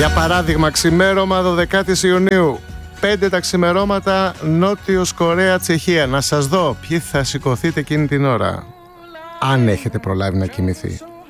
Για παράδειγμα, ξημέρωμα 12 Ιουνίου, 5 τα ξημερώματα, Νότιος Κορέα, Τσεχία. Να σας δω ποιοι θα σηκωθείτε εκείνη την ώρα, αν έχετε προλάβει να κοιμηθεί.